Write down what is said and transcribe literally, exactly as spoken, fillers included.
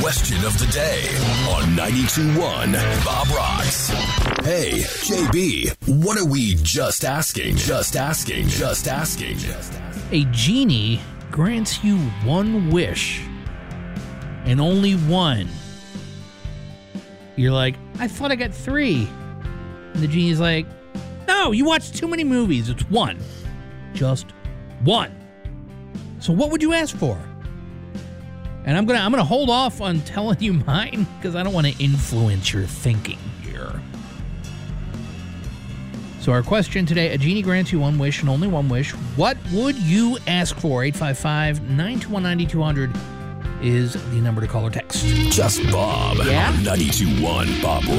question of the day on ninety-two point one Bob Rocks. Hey, J B, what are we just asking? Just asking. Just asking. A genie grants you one wish, and only one. You're like, I thought I got three. And the genie's like, no, you watched too many movies. It's one. Just one. So what would you ask for? And I'm gonna I'm gonna hold off on telling you mine because I don't want to influence your thinking here. So our question today, a genie grants you one wish and only one wish. What would you ask for? eight five five, nine two one, nine two zero zero is the number to call or text. Just Bob. Yeah? ninety-two point one Bob